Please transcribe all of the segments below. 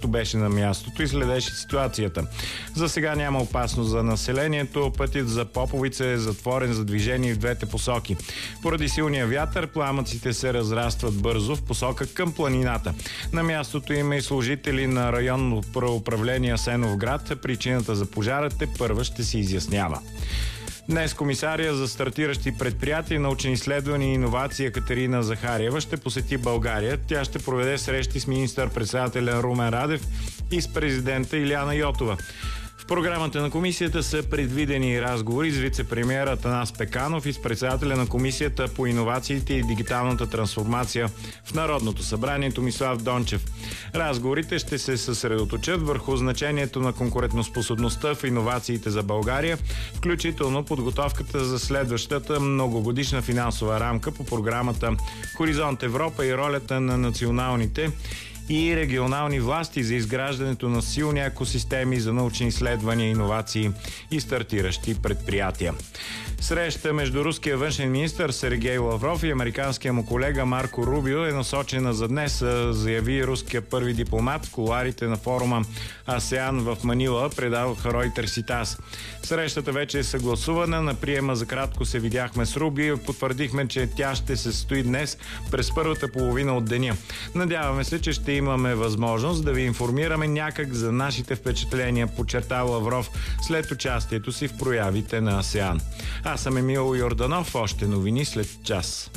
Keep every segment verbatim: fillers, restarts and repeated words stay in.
беше на мястото и следеше ситуацията. За сега няма опасност за населението. Пътят за Поповица е затворен за движение в двете посоки. Поради силния вятър, пламъците се разрастват бързо в посока към планината. На мястото има и служители на районно управление Асеновград. Причината за пожарът първа ще се изяснява. Днес комисария за стартиращи предприятия, научни изследвания и иновации Екатерина Захариева ще посети България. Тя ще проведе срещи с министър-председателя Румен Радев и с президента Илияна Йотова. В програмата на комисията са предвидени разговори с вице-премиера Атанас Пеканов и с председателя на комисията по иновациите и дигиталната трансформация в Народното събрание Томислав Дончев. Разговорите ще се съсредоточат върху значението на конкурентоспособността в иновациите за България, включително подготовката за следващата многогодишна финансова рамка по програмата Хоризонт Европа и ролята на националните и регионални власти за изграждането на силни екосистеми за научни изследвания, иновации и стартиращи предприятия. Среща между руския външен министър Сергей Лавров и американския му колега Марко Рубио е насочена за днес, заяви руския първи дипломат в кулоарите на форума АСЕАН в Манила, предаваха Reuters и ТАСС. Срещата вече е съгласувана. На приема за кратко се видяхме с Рубио и потвърдихме, че тя ще се състои днес през първата половина от деня. Надяваме се, че ще имаме възможност да ви информираме някак за нашите впечатления, подчерта Лавров след участието си в проявите на АСЕАН. Аз съм Емил Йорданов. Още новини след час.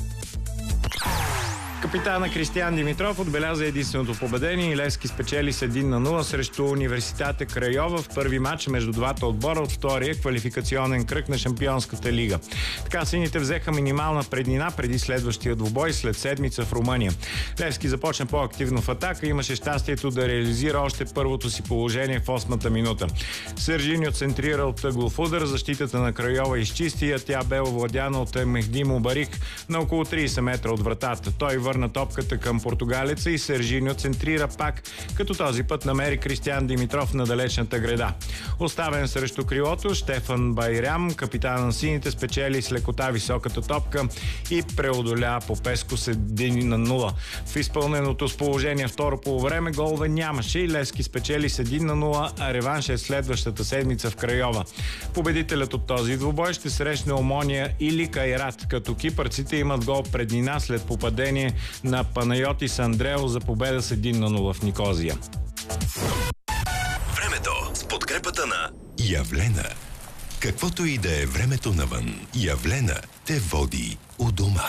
Капитана Кристиян Димитров отбеляза единственото победение и Левски спечели с един на нула срещу Университета Крайова в първи матч между двата отбора от втория квалификационен кръг на Шампионската лига. Така сините взеха минимална преднина преди следващия двубой след седмица в Румъния. Левски започна по-активно в атака и имаше щастието да реализира още първото си положение в осмата минута. Сержиньо центрира от ъглов удар, защитата на Крайова изчисти, а тя бе овладяна от Мехди Мубарик на около трийсет метра от вратата. Той върна топката към португалеца и Сержиньо центрира пак, като този път намери Кристиян Димитров на далечната греда. Оставен срещу крилото, Штефан Байрям, капитан на сините, спечели с лекота високата топка и преодоля Попеско с един на нула. В изпълненото с положение второ полувреме голове нямаше и Левски спечели с един на нула, а реванш е следващата седмица в Крайова. Победителят от този двубой ще срещне Омония или Кайрат, като кипърците имат гол преднина след попадение на Панайотис Андрео за победа с един на нула в Никозия. Времето с подкрепата на Явлена. Каквото и да е времето навън, Явлена те води у дома.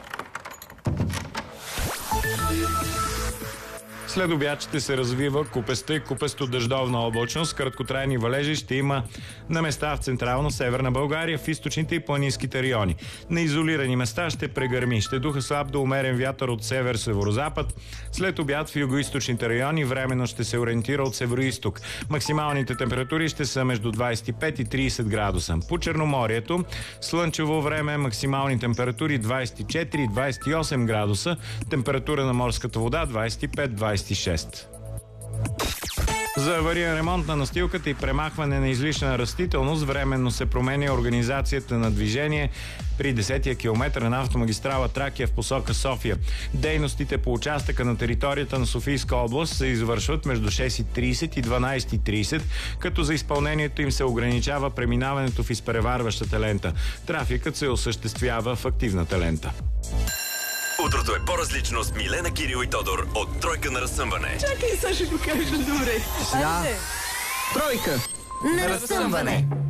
След обяд ще се развива купеста и купесто-дъждовна облачност. Краткотрайни валежи ще има на места в централна Северна България, в източните и планинските райони. На изолирани места ще прегърми. Ще духа слаб до умерен вятър от север-северозапад. След обяд в югоизточните райони временно ще се ориентира от североизток. Максималните температури ще са между двайсет и пет и трийсет градуса. По Черноморието слънчево време, максимални температури двайсет и четири и двайсет и осем градуса. Температура на морската вода двайсет и пет до двайсет и шест. За авариен ремонт на настилката и премахване на излишна растителност временно се променя организацията на движение при десетия километър на автомагистрала Тракия в посока София. Дейностите по участъка на територията на Софийска област се извършват между шест и трийсет и дванайсет и трийсет, като за изпълнението им се ограничава преминаването в изпреварващата лента. Трафикът се осъществява в активната лента. Утрото е по-различно с Милена, Кирил и Тодор от Тройка на разсъмване. Чакай, сега ще го кажа добре. Сега. Тройка на разсъмване.